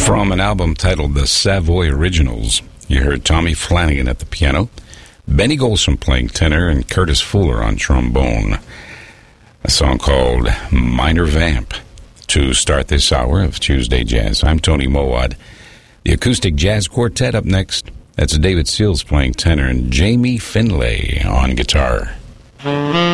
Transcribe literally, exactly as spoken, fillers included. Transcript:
From an album titled The Savoy Originals, you heard Tommy Flanagan at the piano, Benny Golson playing tenor, and Curtis Fuller on trombone. A song called Minor Vamp. To start this hour of Tuesday Jazz, I'm Tony Mowad. The Acoustic Jazz Quartet up next. That's David Seals playing tenor and Jamie Finlay on guitar.